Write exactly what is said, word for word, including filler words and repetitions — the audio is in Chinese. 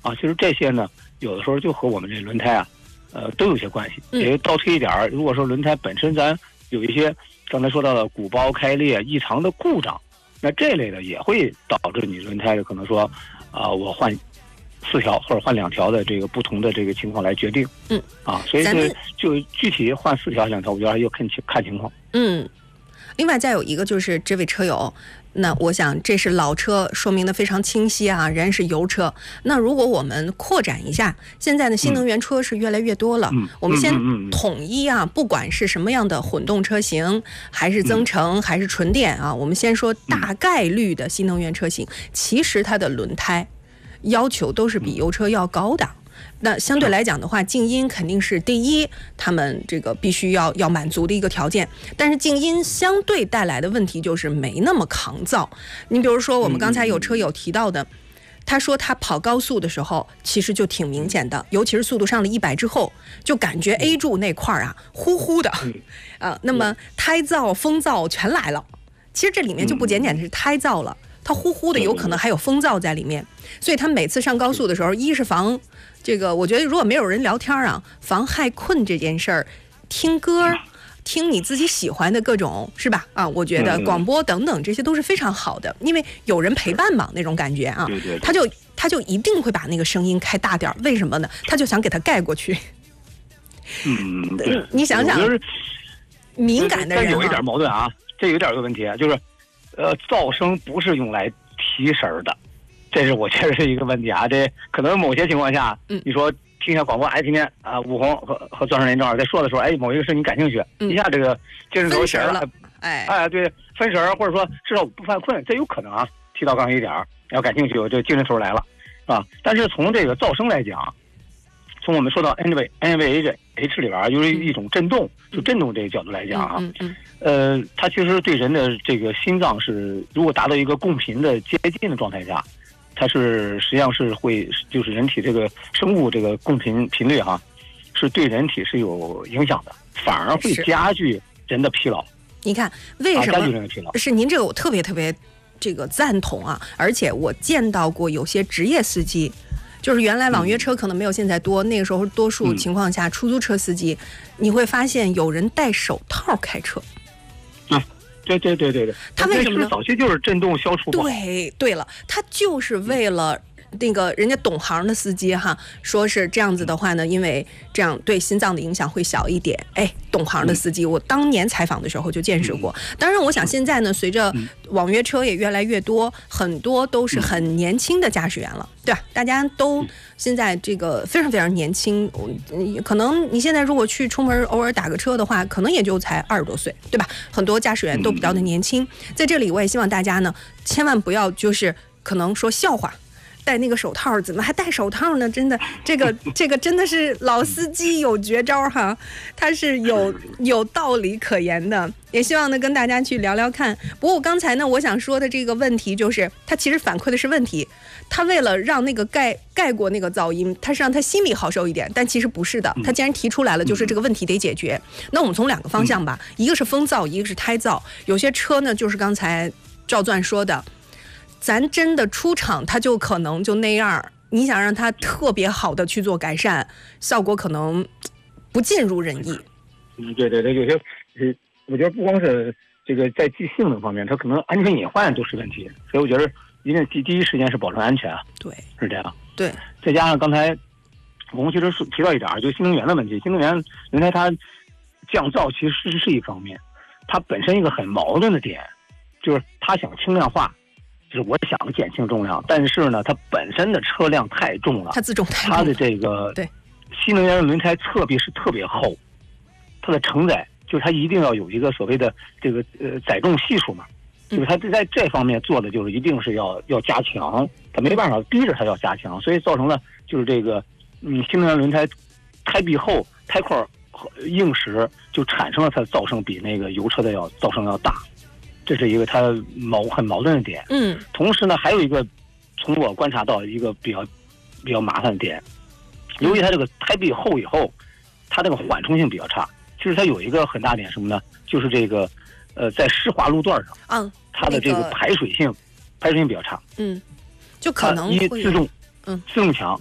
啊，其实这些呢，有的时候就和我们这轮胎啊，呃，都有些关系。也倒推一点儿，如果说轮胎本身咱有一些刚才说到的鼓包开裂、异常的故障，那这类的也会导致你轮胎的可能说，啊、呃，我换四条或者换两条的这个不同的这个情况来决定。 嗯， 啊，所以这就具体换四条两条，我觉得要看情看情况。 嗯，另外再有一个就是这位车友。那我想这是老车，说明的非常清晰啊，仍然是油车。那如果我们扩展一下，现在的新能源车是越来越多了， 嗯、 我们先统一啊，不管是什么样的混动车型，还是增程、嗯、还是纯电啊，我们先说大概率的新能源车型，其实它的轮胎要求都是比油车要高的。那相对来讲的话，静音肯定是第一，他们这个必须要要满足的一个条件。但是静音相对带来的问题就是没那么抗造。你比如说，我们刚才有车友提到的，他说他跑高速的时候，其实就挺明显的，尤其是速度上了一百之后，就感觉 A 柱那块啊呼呼的，呃，那么胎噪、风噪全来了。其实这里面就不简简是胎噪了，它呼呼的有可能还有风噪在里面。所以他每次上高速的时候，一是防这个，我觉得如果没有人聊天啊，防害困这件事儿，听歌，听你自己喜欢的各种是吧？啊，我觉得广播等等这些都是非常好的，因为有人陪伴嘛，那种感觉啊， 对对对， 他就他就一定会把那个声音开大点，为什么呢？他就想给它盖过去。 嗯， 对，你想想，敏感的人、啊， 但有一点矛盾啊，这有点个问题啊，就是，呃，噪声不是用来提神的。这是我觉得是一个问题啊，这可能某些情况下，嗯，你说听一下广播，哎，今天啊，武红和和钻石连正好在说的时候，哎，某一个事你感兴趣，嗯、一下这个精神头起来了， 哎哎，对，分神或者说至少不犯困，这有可能啊。提到刚才一点，要感兴趣，我这精神头来了，啊。但是从这个噪声来讲，从我们说到 N V N V H H 里边有一种震动，嗯、就震动这个角度来讲啊， 嗯嗯嗯、呃，它其实对人的这个心脏是，如果达到一个共频的接近的状态下。它是实际上是会，就是人体这个生物这个共频频率哈、啊，是对人体是有影响的，反而会加剧人的疲劳。 你看为什么？ 啊、加剧人的疲劳。 是您这个我特别特别这个赞同啊！而且我见到过有些职业司机，就是原来网约车可能没有现在多，嗯、那个时候多数情况下，出租车司机、嗯、你会发现有人戴手套开车。 啊对对对对对， 他为什么呢？ 早期就是震动消除。 对对了，他就是为了那个人家懂行的司机哈，说是这样子的话呢，因为这样对心脏的影响会小一点。哎，懂行的司机，我当年采访的时候就见识过。当然，我想现在呢，随着网约车也越来越多，很多都是很年轻的驾驶员了，对吧？大家都现在这个非常非常年轻，可能你现在如果去出门偶尔打个车的话，可能也就才二十多岁，对吧？很多驾驶员都比较的年轻。在这里，我也希望大家呢，千万不要就是可能说笑话。戴那个手套，怎么还戴手套呢？真的，这个这个真的是老司机有绝招哈，他是有有道理可言的。也希望呢跟大家去聊聊看。不过我刚才呢，我想说的这个问题就是，他其实反馈的是问题，他为了让那个盖盖过那个噪音，他是让他心里好受一点，但其实不是的。他既然提出来了，就是这个问题得解决。那我们从两个方向吧，一个是风噪，一个是胎噪。有些车呢，就是刚才赵钻说的。咱真的出厂，它就可能就那样。你想让它特别好的去做改善，效果可能不尽如人意。 嗯，对对对，有些，呃，我觉得不光是这个在技性能方面，它可能安全隐患都是问题。所以我觉得一定第第一时间是保证安全啊。 对， 是这样。 对， 再加上刚才我们其实提到一点，就是新能源的问题。新能源轮胎它降噪其实是一方面，它本身一个很矛盾的点，就是它想轻量化。就是我想减轻重量，但是呢，它本身的车辆太重了， 它自重太重了， 它的这个对新能源轮胎侧壁是特别厚，它的承载就是它一定要有一个所谓的这个呃载重系数嘛，就是它在这方面做的就是一定是要要加强，它没办法逼着它要加强，所以造成了就是这个嗯新能源轮胎胎壁厚，胎块硬实，就产生了它的噪声比那个油车的要噪声要大。这是一个它矛很矛盾的点， 嗯， 同时呢，还有一个从我观察到一个比较比较麻烦的点，由于它这个胎壁厚以后，它这个缓冲性比较差。其实它有一个很大点什么呢？就是这个呃，在湿滑路段上， 嗯， 它的这个排水性、那个、排水性比较差， 嗯，就可能一自重， 嗯， 自重强，